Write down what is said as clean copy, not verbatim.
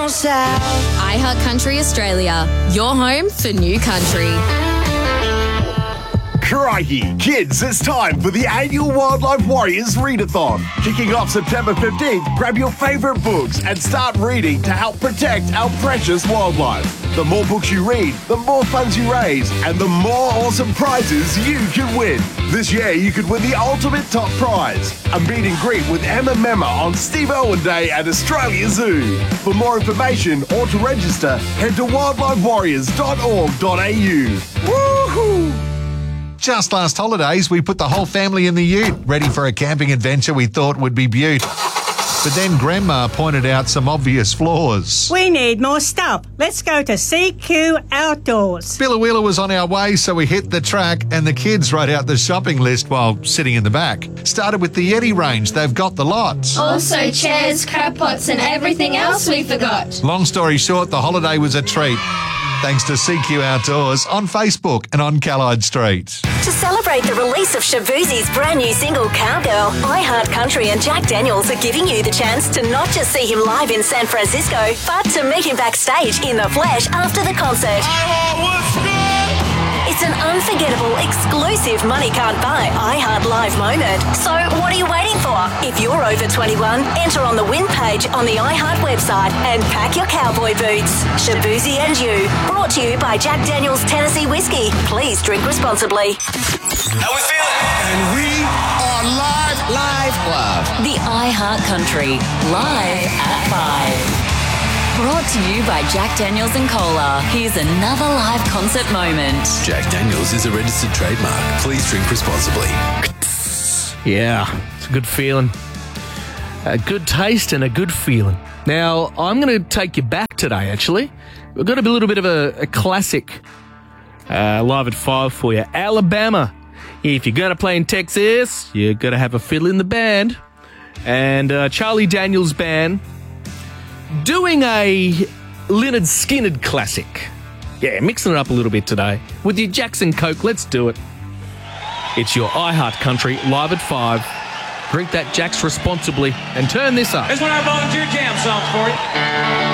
iHeart Country Australia, your home for new country. Crikey, kids, it's time for the annual Wildlife Warriors Readathon. Kicking off September 15th, grab your favourite books and start reading to help protect our precious wildlife. The more books you read, the more funds you raise, and the more awesome prizes you can win. This year, you could win the ultimate top prize, a meet and greet with Emma Memma on Steve Irwin Day at Australia Zoo. For more information or to register, head to wildlifewarriors.org.au. Woohoo! Just last holidays, we put the whole family in the ute, ready for a camping adventure we thought would be beaut. But then Grandma pointed out some obvious flaws. We need more stuff. Let's go to CQ Outdoors. Billawheeler was on our way, so we hit the track and the kids wrote out the shopping list while sitting in the back. Started with the Yeti range. They've got the lot. Also chairs, crab pots and everything else we forgot. Long story short, the holiday was a treat. Thanks to CQ Outdoors on Facebook and on Callide Street. To celebrate the release of Shaboozie's brand new single, Cowgirl, iHeart Country and Jack Daniels are giving you the chance to not just see him live in San Francisco, but to meet him backstage in the flesh after the concert. It's an unforgettable, exclusive money can't buy iHeart Live moment. So what are you waiting for? If you're over 21, enter on the win page on the iHeart website and pack your cowboy boots. Shaboozie and you. Brought to you by Jack Daniel's Tennessee Whiskey. Please drink responsibly. How we feeling? And we are live. The iHeart Country, live at 5. Brought to you by Jack Daniels and Cola. Here's another live concert moment. Jack Daniels is a registered trademark. Please drink responsibly. Yeah, it's a good feeling. A good taste and a good feeling. Now, I'm going to take you back today, actually. We've got a little bit of a classic live at 5 for you. Alabama. If you're going to play in Texas, you're going to have a fiddle in the band. And Charlie Daniels Band doing a Lynyrd Skynyrd classic. Yeah, mixing it up a little bit today. With your Jackson Coke, let's do it. It's your iHeart Country live at 5. Drink that Jacks responsibly and turn this up. This one I volunteer jam song for you.